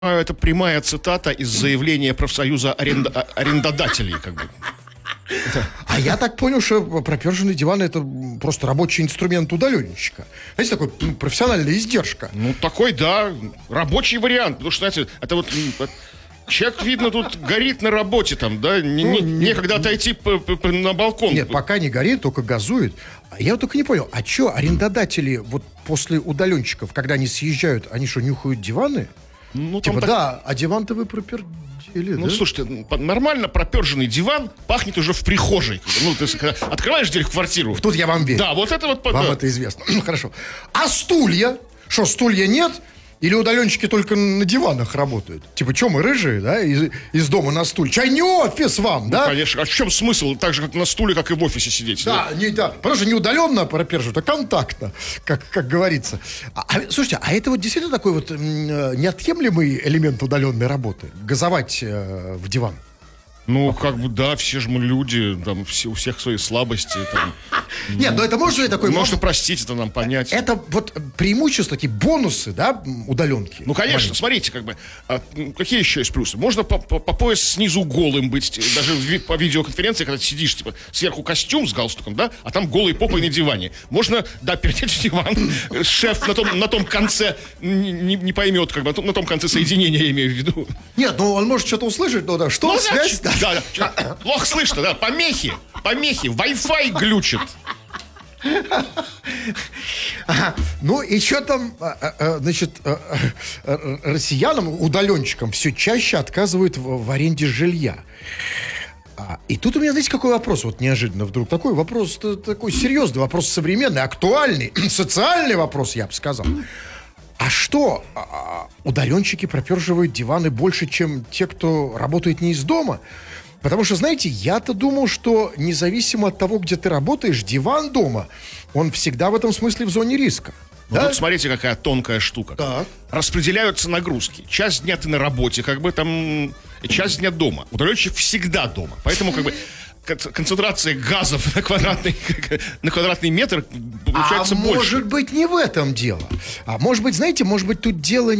это прямая цитата из заявления профсоюза арендодателей, как бы. А я так понял, что проперженный диван — это просто рабочий инструмент удаленщика. Знаете, такой профессиональная издержка. Ну, такой, да, рабочий вариант. Потому что, знаете, это вот... Человек, видно, тут горит на работе там, да? Некогда отойти на балкон. Нет, пока не горит, только газует. Я вот только не понял, а что, арендодатели вот после удаленщиков, когда они съезжают, они что, нюхают диваны? Ну, типа, да, а диван-то вы пропердели, ну, да? слушайте, нормально проперженный диван пахнет уже в прихожей. Ну, ты когда открываешь дверь в квартиру. Тут я вам верю. Да, вот это вот... Вам это известно. Хорошо. А стулья? Что, стулья нет? Или удаленщики только на диванах работают? Типа, что мы рыжие, да, из дома на стуле? Чай не офис вам, да? Конечно. А в чем смысл? Так же, как на стуле, как и в офисе сидеть. Да, потому что не удаленно проперживают, а контактно, как говорится. Слушайте, а это вот действительно такой вот неотъемлемый элемент удаленной работы? Газовать в диван? Ну, как бы, да, все же мы люди, там, у всех свои слабости, там. Нет, но это может быть такой... Можно простить, это нам понять. Это вот преимущества, такие бонусы, да, удаленки. Ну, конечно, маленькие. смотрите, как бы, какие еще есть плюсы? Можно по пояс снизу голым быть, даже по видеоконференции, когда ты сидишь, типа, сверху костюм с галстуком, да, а там голый попой на диване. Можно, да, перетечь в диван, шеф на том конце не поймет, как бы, на том конце соединения, я имею в виду. Нет, ну, он может что-то услышать, но да, что, связь? Да, плохо слышно, да, помехи, Wi-Fi глючит. Ну, и что там, значит, россиянам, удаленщикам все чаще отказывают в аренде жилья. И тут у меня, знаете, какой вопрос, вот неожиданно вдруг, такой вопрос, такой серьезный вопрос, современный, актуальный, социальный вопрос, я бы сказал. А что, удаленщики проперживают диваны больше, чем те, кто работает не из дома? Потому что, знаете, я-то думал, что независимо от того, где ты работаешь, диван дома, он всегда в этом смысле в зоне риска. Ну, да? тут смотрите, какая тонкая штука. Так. Распределяются нагрузки. Часть дня ты на работе, как бы там, и часть дня дома. Удаленщик всегда дома. Поэтому, как бы, концентрация газов на квадратный метр получается больше. Может быть, не в этом дело. А может быть, знаете, может быть, тут дело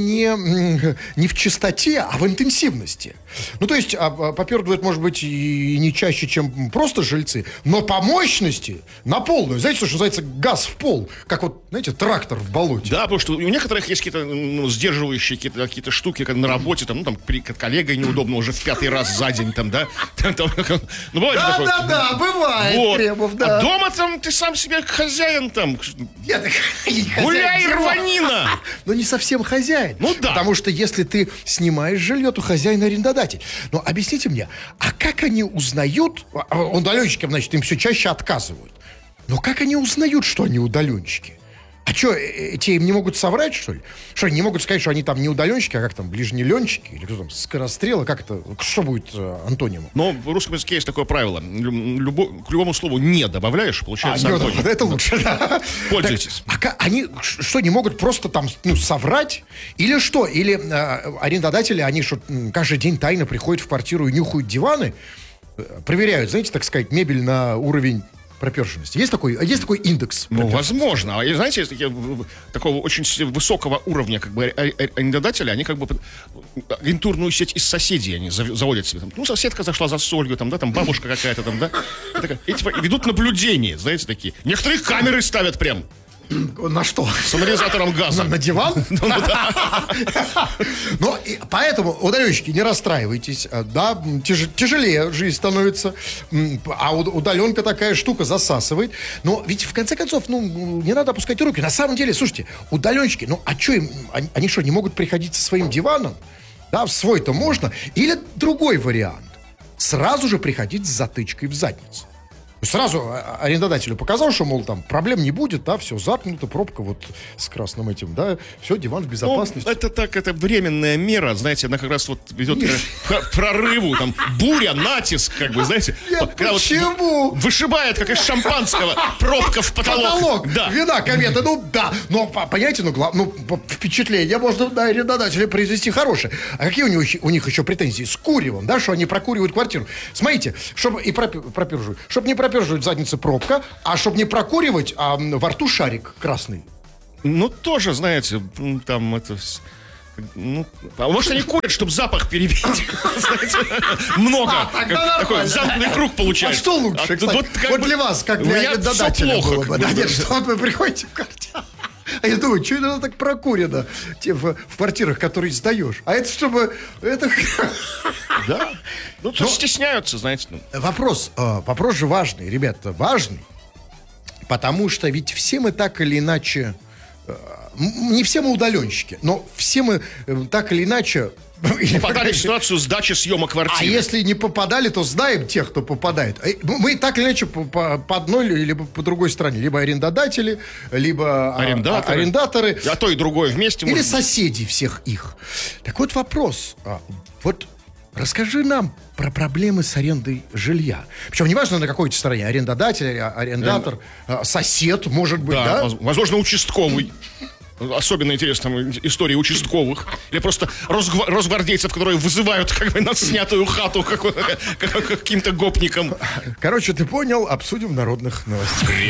не в частоте, а в интенсивности. Ну, то есть, попердывают, может быть, и не чаще, чем просто жильцы, но по мощности на полную. Знаете, что называется газ в пол, как вот, знаете, трактор в болоте. Да, потому что у некоторых есть какие-то сдерживающие какие-то штуки, как на работе, там, ну, там, коллега неудобно уже в 5-й раз за день, там, да. Ну, бывает такое. Да, бывает, вот. Кремов, да. А дома там ты сам себе хозяин там. Нет, гуляй, рванина! Но не совсем хозяин. Ну да. Потому что если ты снимаешь жилье, то хозяин арендодатель. Но объясните мне, а как они узнают, удаленщикам, значит, им все чаще отказывают. Но как они узнают, что они удаленщики? А что, те им не могут соврать, что ли? Что, они не могут сказать, что они там не удаленщики, а как там, ближнеленщики? Или кто там, скорострелы? Как это, что будет антонимом? Но в русском языке есть такое правило. К любому слову «не» добавляешь, получается антоним. Это лучше, да. Пользуйтесь. Так, они что, не могут просто там, соврать? Или что? Или арендодатели, они что, каждый день тайно приходят в квартиру и нюхают диваны? Проверяют, знаете, так сказать, мебель на уровень проперженности. Есть такой индекс? Ну, возможно. А знаете, есть такого очень высокого уровня, как бы, арендодатели, они как бы агентурную сеть из соседей они заводят себе. Там, ну, соседка зашла за солью, там, да, там бабушка какая-то там, да. И типа ведут наблюдения, знаете, такие. Некоторые камеры ставят прям. На что? С анализатором газа. На диван? Ну, поэтому, удаленщики, не расстраивайтесь. Да, тяжелее жизнь становится. А удаленка такая штука засасывает. Но ведь, в конце концов, не надо опускать руки. На самом деле, слушайте, удаленщики, а что им, они что, не могут приходить со своим диваном? Да, в свой-то можно. Или другой вариант. Сразу же приходить с затычкой в задницу. Сразу арендодателю показал, что, мол, там проблем не будет, да, все заткнуто, пробка вот с красным этим, да, все, диван в безопасности. Ну, это временная мера, знаете, она как раз вот ведет к прорыву, там, буря, натиск, как бы, знаете. Нет, почему? Вот вышибает, как из шампанского, пробка в потолок. Да. Вина, комета, да, но, понимаете, впечатление можно на арендодателя произвести хорошее. А какие у них еще претензии? С куревом, да, что они прокуривают квартиру. Смотрите, чтобы и проперживают, чтобы не проперживать в заднице пробка, а чтобы не прокуривать, во рту шарик красный. Ну, тоже, знаете, там это, как Ну, а может, они курят, чтобы запах перебить? Знаете, много. Такой замкнутый круг А получается. что лучше, кстати? Вот для вас, как для арендодателя было бы. Да, нет, что вот вы приходите в квартиру. А я думаю, что это так прокурено в квартирах, которые сдаешь? А это чтобы... Да. Ну, тут стесняются, знаете. Вопрос же важный, ребята, важный. Потому что ведь все мы так или иначе... Не все мы удаленщики, но все мы так или иначе... Попадали в ситуацию сдачи съема квартиры. А если не попадали, то знаем тех, кто попадает. Мы так или иначе по одной либо по другой стороне. Либо арендодатели, либо арендаторы. А то и другое вместе. Или соседи всех их. Так вот вопрос. Вот расскажи нам про проблемы с арендой жилья. Причем неважно, на какой стороне. Арендодатель, арендатор, сосед, может быть, да? Возможно, участковый. Особенно интересна история участковых. Или просто росгвардейцев, которые вызывают как бы на снятую хату каким-то гопникам. Короче, ты понял, обсудим в народных новостях.